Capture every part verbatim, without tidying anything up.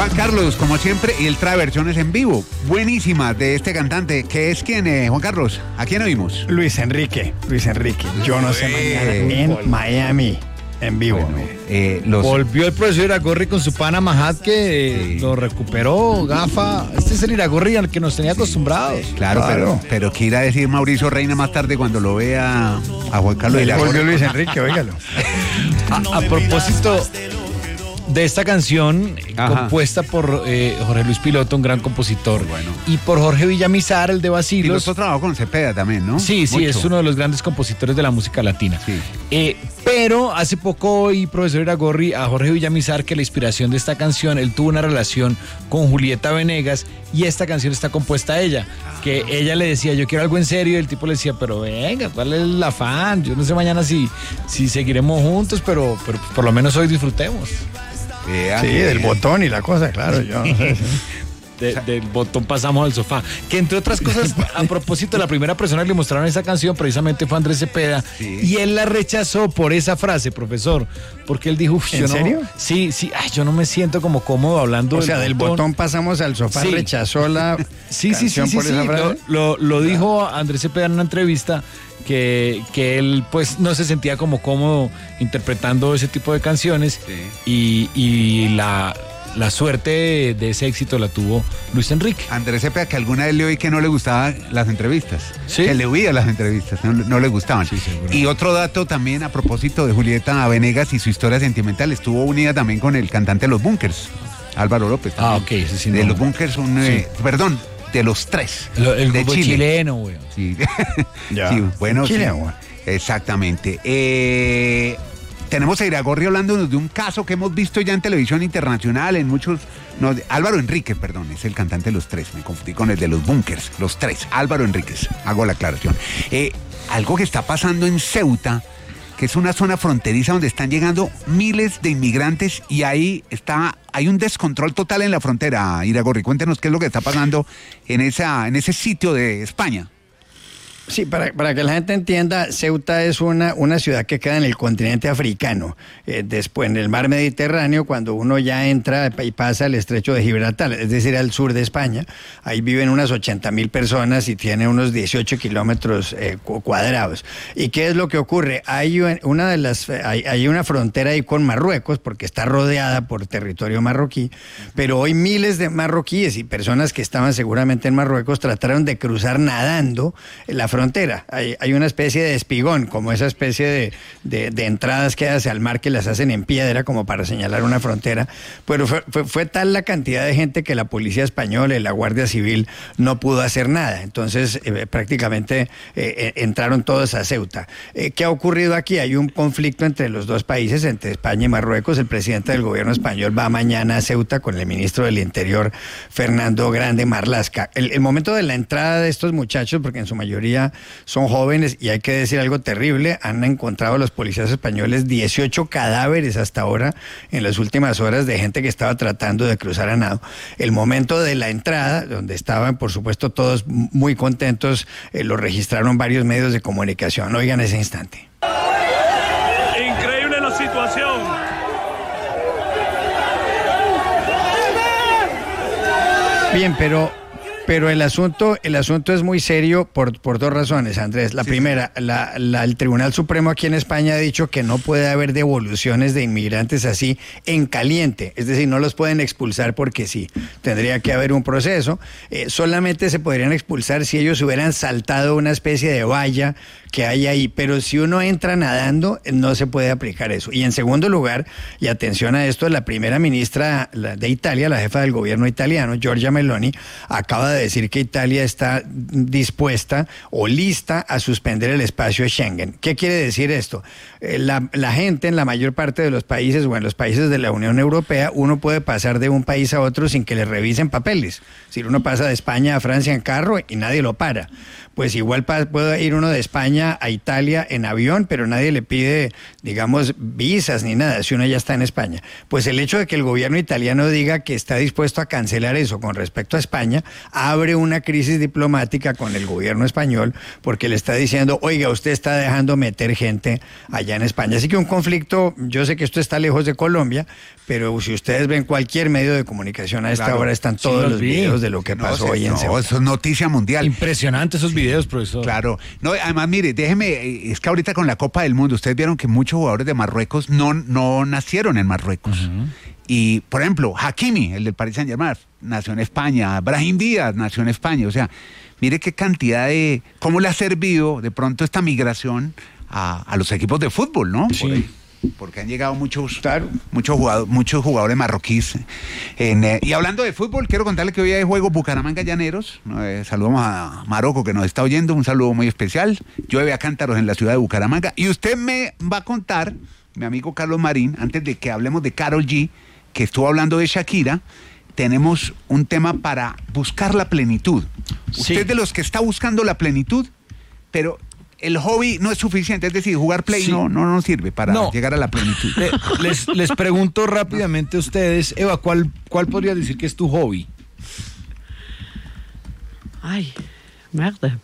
Juan Carlos, como siempre, y él trae versiones en vivo, buenísimas de este cantante, que es quien, eh, Juan Carlos, ¿a quién oímos? Luis Enrique, Luis Enrique, yo no sé mañana en Miami, en vivo. Bueno, eh, los... Volvió el profesor Iragorri con su pana Mahat, que sí. Lo recuperó, gafa. Este es el Iragorri al que nos tenía acostumbrados. Claro, claro. Pero, pero ¿qué irá a decir Mauricio Reina más tarde cuando lo vea a Juan Carlos Iragorri? Volvió Luis Enrique, óigalo. a, a propósito de esta canción, ajá, compuesta por eh, Jorge Luis Piloto, un gran compositor, bueno, y por Jorge Villamizar, el de Bacilos. Piloto trabajó con Cepeda también, ¿no? Sí, sí, mucho. Es uno de los grandes compositores de la música latina. Sí. Eh, pero hace poco oí, profesor Iragorri, a Jorge Villamizar que la inspiración de esta canción, él tuvo una relación con Julieta Venegas y esta canción está compuesta a ella. Que ella le decía, yo quiero algo en serio, y el tipo le decía, pero venga, ¿cuál es el afán? Yo no sé mañana si, si seguiremos juntos, pero, pero por lo menos hoy disfrutemos. Eh, sí, del botón y la cosa, claro, yo no sé. De, del botón pasamos al sofá. Que entre otras cosas, a propósito, la primera persona que le mostraron esa canción precisamente fue Andrés Cepeda, sí, y él la rechazó por esa frase, profesor, porque él dijo, ¿en yo serio? No, sí, sí, ay, yo no me siento como cómodo hablando. O sea, del botón, botón pasamos al sofá, sí, rechazó la sí, canción sí, sí, por sí, esa sí. frase. Lo, lo, lo dijo Andrés Cepeda en una entrevista. Que, que él pues no se sentía como cómodo interpretando ese tipo de canciones, sí, y, y la, la suerte de, de ese éxito la tuvo Luis Enrique. Andrés Cepeda, que alguna vez le oí que no le gustaban las entrevistas, ¿sí? Que le huía las entrevistas, no, no le gustaban. Sí, y otro dato también a propósito de Julieta Venegas y su historia sentimental, estuvo unida también con el cantante de Los Bunkers, Álvaro López. También. Ah, ok. Ese sí, de no. Los Bunkers, un, sí, eh, perdón, de los tres. Lo, el de grupo Chile. chileno, güey. Sí. Ya. Sí, bueno, Chile, sí. Exactamente. Eh, tenemos a Iragorri hablándonos de un caso que hemos visto ya en televisión internacional, en muchos... No, Álvaro Enríquez, perdón, es el cantante de Los Tres, me confundí con el de Los Bunkers, Los Tres, Álvaro Enríquez, hago la aclaración. Eh, algo que está pasando en Ceuta, que es una zona fronteriza donde están llegando miles de inmigrantes y ahí está, hay un descontrol total en la frontera. Iragorri, cuéntenos qué es lo que está pasando en, esa, en ese sitio de España. Sí, para, para que la gente entienda, Ceuta es una, una ciudad que queda en el continente africano, eh, después en el mar Mediterráneo, cuando uno ya entra y pasa el estrecho de Gibraltar, es decir, al sur de España. Ahí viven unas ochenta mil personas y tiene unos dieciocho kilómetros eh, cuadrados. ¿Y qué es lo que ocurre? Hay una, de las, hay, hay una frontera ahí con Marruecos, porque está rodeada por territorio marroquí, pero hoy miles de marroquíes y personas que estaban seguramente en Marruecos trataron de cruzar nadando la frontera. Hay, hay una especie de espigón, como esa especie de, de, de entradas que hace al mar que las hacen en piedra como para señalar una frontera. Pero fue, fue, fue tal la cantidad de gente que la policía española y la Guardia Civil no pudo hacer nada. Entonces eh, prácticamente eh, entraron todos a Ceuta. Eh, ¿Qué ha ocurrido aquí? Hay un conflicto entre los dos países, entre España y Marruecos. El presidente del gobierno español va mañana a Ceuta con el ministro del Interior, Fernando Grande Marlaska. El, el momento de la entrada de estos muchachos, porque en su mayoría son jóvenes, y hay que decir algo terrible, han encontrado los policías españoles dieciocho cadáveres hasta ahora en las últimas horas de gente que estaba tratando de cruzar a nado. El momento de la entrada, donde estaban por supuesto todos muy contentos, eh, lo registraron varios medios de comunicación. Oigan ese instante. Increíble la situación. Bien, pero Pero el asunto, el asunto es muy serio por, por dos razones, Andrés. La sí. primera, la, la, el Tribunal Supremo aquí en España ha dicho que no puede haber devoluciones de inmigrantes así en caliente. Es decir, no los pueden expulsar porque sí. Tendría que haber un proceso. Eh, solamente se podrían expulsar si ellos hubieran saltado una especie de valla que hay ahí. Pero si uno entra nadando, no se puede aplicar eso. Y en segundo lugar, y atención a esto, la primera ministra de Italia, la jefa del gobierno italiano, Giorgia Meloni, acaba de decir que Italia está dispuesta o lista a suspender el espacio Schengen. ¿Qué quiere decir esto? Eh, la, la gente en la mayor parte de los países o en los países de la Unión Europea, uno puede pasar de un país a otro sin que le revisen papeles. Si uno pasa de España a Francia en carro y nadie lo para. Pues igual puede ir uno de España a Italia en avión, pero nadie le pide, digamos, visas ni nada, si uno ya está en España. Pues el hecho de que el gobierno italiano diga que está dispuesto a cancelar eso con respecto a España, abre una crisis diplomática con el gobierno español, porque le está diciendo, oiga, usted está dejando meter gente allá allá en España. Así que un conflicto, yo sé que esto está lejos de Colombia, pero si ustedes ven cualquier medio de comunicación a esta Claro, hora, están sí todos los los vi. videos de lo que No, pasó se- hoy en no, Ceuta. eso es noticia mundial. Impresionante esos videos, profesor. Claro. No, además, mire, déjeme, eh, es que ahorita con la Copa del Mundo, ustedes vieron que muchos jugadores de Marruecos no, no nacieron en Marruecos. Y, por ejemplo, Hakimi, el del Paris Saint-Germain, nació en España. Brahim Díaz nació en España. O sea, mire qué cantidad de... ¿Cómo le ha servido de pronto esta migración a, a los equipos de fútbol, no? Sí. Por ahí. Porque han llegado muchos, Claro. muchos, jugadores, muchos jugadores marroquíes. En, eh, y hablando de fútbol, quiero contarle que hoy hay juego Bucaramanga Llaneros. Eh, saludamos a Maroco que nos está oyendo, un saludo muy especial. Llueve a cántaros en la ciudad de Bucaramanga. Y usted me va a contar, mi amigo Carlos Marín, antes de que hablemos de Karol G, que estuvo hablando de Shakira, tenemos un tema para buscar la plenitud. Sí. Usted es de los que está buscando la plenitud, pero el hobby no es suficiente, es decir, jugar play Sí. no, no nos sirve para No. llegar a la plenitud. Le- les, les pregunto rápidamente a ustedes, Eva, ¿cuál, cuál podría decir que es tu hobby? Ay, merda.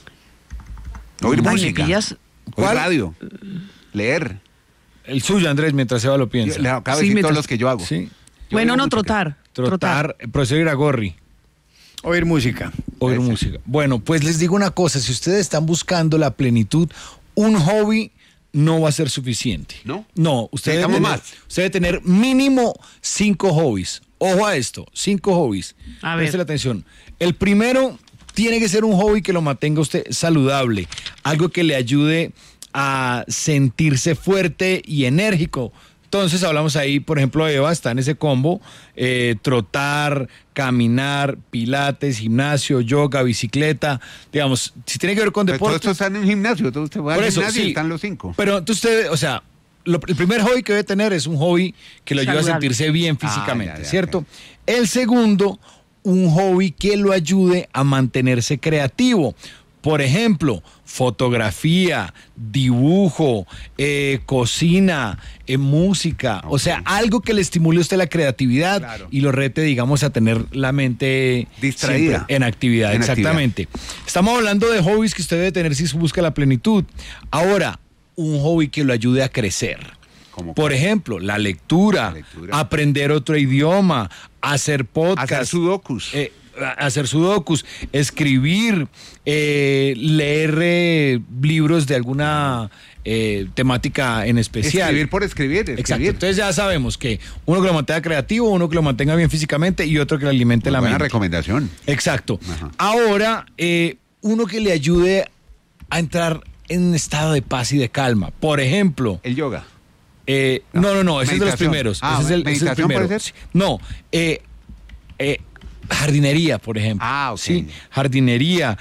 Oír Ay, me música, pillas. oír ¿Cuál? radio, leer. El suyo, Andrés, mientras Eva lo Yo piensa. le acabo de Sí, decir mientras- todos los que yo hago. Sí. Yo Bueno, oigo no, música. trotar. Trotar, profesor Iragorri. Oír música. Oír Ese. música. Bueno, pues les digo una cosa, si ustedes están buscando la plenitud, un hobby no va a ser suficiente. ¿No? No, usted debe, Necesitamos tener, más. usted debe tener mínimo cinco hobbies. Ojo a esto, cinco hobbies. A ver. Preste atención. El primero tiene que ser un hobby que lo mantenga usted saludable, algo que le ayude a sentirse fuerte y enérgico. Entonces hablamos ahí, por ejemplo, Eva está en ese combo, eh, trotar, caminar, pilates, gimnasio, yoga, bicicleta, digamos, si tiene que ver con Pues todo deporte. esto está en un gimnasio, todo usted va Por al eso, gimnasio y sí. están los cinco. Pero entonces usted, o sea, lo- el primer hobby que debe tener es un hobby que lo ayude a Saludable. sentirse bien Ah, físicamente, ya, ya, ¿cierto? ok. El segundo, un hobby que lo ayude a mantenerse creativo. Por ejemplo, fotografía, dibujo, eh, cocina, eh, música. O sea, algo que le estimule a usted la creatividad Claro. y lo rete, digamos, a tener la mente Distraída. siempre en actividad. En exactamente. Estamos hablando de hobbies que usted debe tener si busca la plenitud. Ahora, un hobby que lo ayude a crecer. ¿Cómo Por cuál? ejemplo, la lectura, La lectura. aprender otro idioma, hacer podcast. Hacer sudokus. eh, a- hacer sudokus, escribir, eh, leer eh, libros de alguna eh, temática en especial. Escribir por escribir, escribir. Exacto. Entonces ya sabemos que uno que lo mantenga creativo, uno que lo mantenga bien físicamente y otro que le alimente Muy la buena mente. recomendación. Exacto. Ajá. Ahora, eh, uno que le ayude a entrar en un estado de paz y de calma. Por ejemplo, El yoga. eh, no, no, no, ese es de los Meditación. primeros. Ah, ese es el, ese es el ¿meditación primero. puede ser? Sí. No, eh, eh, jardinería, por ejemplo. Ah, ok. Sí, jardinería,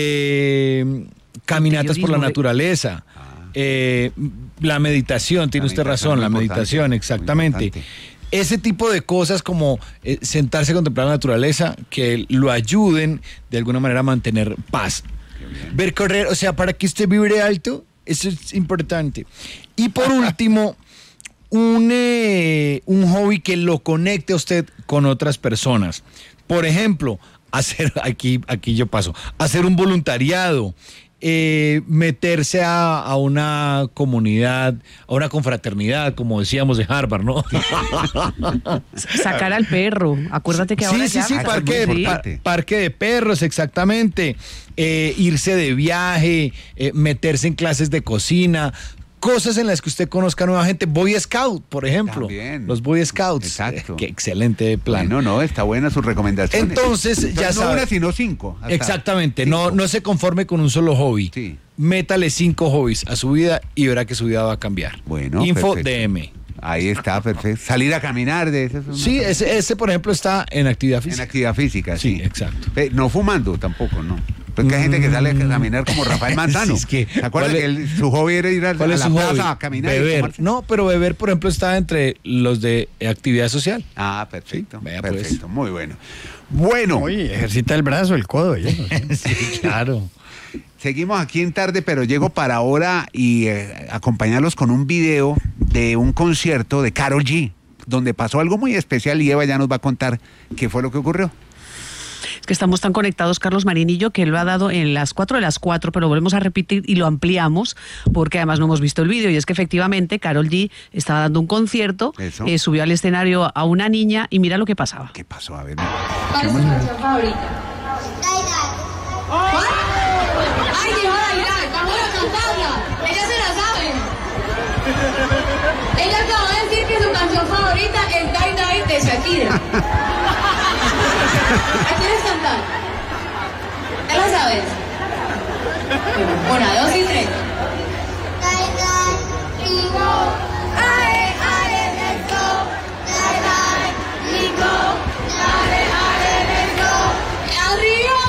eh, caminatas por la periodismo, naturaleza, Ah. eh, la meditación, tiene La usted meditación razón, es la muy meditación, importante, exactamente. muy importante. Ese tipo de cosas como eh, sentarse a contemplar la naturaleza que lo ayuden de alguna manera a mantener paz. Ver correr, o sea, para que usted vibre alto, eso es importante. Y por último, un, eh, un hobby que lo conecte a usted con otras personas. Por ejemplo, hacer, aquí, aquí yo paso, hacer un voluntariado, eh, meterse a, a una comunidad, a una confraternidad, como decíamos de Harvard, ¿no? Sacar al perro. Acuérdate que ahora Sí, sí, ya- sí, Ah, eso es parque, muy de, importante. pa- parque de perros, exactamente. Eh, irse de viaje, eh, meterse en clases de cocina, cosas en las que usted conozca nueva gente. Boy Scout, por ejemplo. También. Los Boy Scouts. Exacto. Eh, Qué excelente plan. Bueno, no, está buena su recomendación. Entonces, ya no sabe. una, sino cinco. hasta Exactamente, no, cinco. no se conforme con un solo hobby. Sí. Métale cinco hobbies a su vida y verá que su vida va a cambiar. Bueno, Info perfecto. D M. Ahí está, perfecto. Salir a caminar, de eso es una Sí, cosa. ese, ese, por ejemplo, está en actividad En física. actividad física, sí. Sí, exacto. Eh, No fumando tampoco, ¿no? Porque hay gente que sale a caminar como Rafael Manzano. Sí, es que- ¿Se acuerdan ¿cuál que es- él- su hobby era ir a, ¿Cuál a es la su plaza hobby? a caminar? y Beber. tomarse- No, pero beber, por ejemplo, está entre los de actividad social. Ah, perfecto. Sí, vea, pues. perfecto, muy bueno. Bueno, Oye, ejercita el brazo, el codo. y eso, ¿sí? Sí, claro. seguimos aquí en tarde, pero llego para ahora y eh, acompañarlos con un video de un concierto de Karol G, donde pasó algo muy especial y Eva ya nos va a contar qué fue lo que ocurrió. que estamos tan conectados, Carlos Marín y yo, que lo ha dado en las cuatro de las cuatro, pero lo volvemos a repetir y lo ampliamos, porque además no hemos visto el vídeo, y es que efectivamente Karol G estaba dando un concierto, eh, subió al escenario a una niña y mira lo que pasaba. ¿Qué pasó? A ver. ¿Cuál es tu canción favorita? ¿Cuál? ¡Ay, llegó Dairat! ¡Vamos a cantarla! ¡Ella se la sabe! Ella acaba de decir que su canción favorita es Die Die de Shakira. ¿La quieres cantar? ¿Ya la sabes? Bueno, una, dos y tres. Die Die, we go. Ale, ale, let's go. Die Die, we go. Ale, ale, let's go. ¡Arriba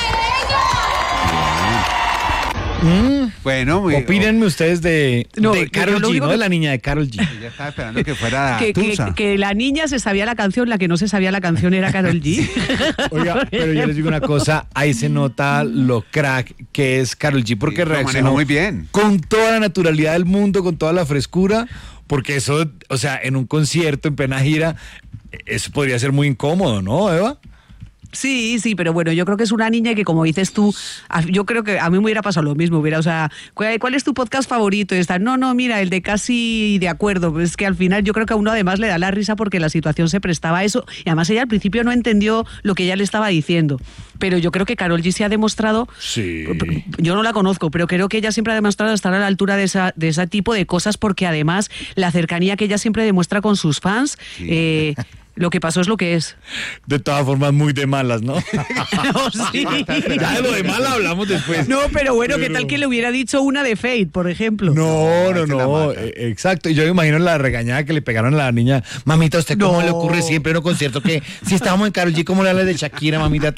para ella! Mm. Bueno, muy Opínenme ustedes de, No, de Karol G, no que... de la niña de Karol G. Ya estaba esperando que fuera que, que, Tusa. que la niña se sabía la canción, la que no se sabía la canción era Karol G. Oiga, pero yo les digo una cosa, ahí se nota lo crack que es Karol G, porque Sí, lo reaccionó manejó muy bien. con toda la naturalidad del mundo, con toda la frescura, porque eso, o sea, en un concierto, en plena gira, eso podría ser muy incómodo, ¿no, Eva? Sí, sí, pero bueno, yo creo que es una niña que, como dices tú, a- yo creo que a mí me hubiera pasado lo mismo, hubiera, o sea, ¿cuál, cuál es tu podcast favorito? Y está, no, no, mira, el de Casi de Acuerdo, es que al final yo creo que a uno además le da la risa porque la situación se prestaba a eso, y además ella al principio no entendió lo que ella le estaba diciendo, pero yo creo que Karol G se ha demostrado, Sí. yo no la conozco, pero creo que ella siempre ha demostrado estar a la altura de, esa, de ese tipo de cosas, porque además la cercanía que ella siempre demuestra con sus fans, Sí. eh, lo que pasó es lo que es. De todas formas, muy de malas, ¿no? No, sí. Ya de lo de mal hablamos después. No, pero bueno, ¿qué Pero- tal que le hubiera dicho una de Fate, por ejemplo? No, no, se la no, mata. eh, exacto. Y yo me imagino la regañada que le pegaron a la niña. Mamita, ¿usted cómo No. le ocurre siempre en un concierto que si estábamos en Karol G, cómo le habla de Shakira, mamita?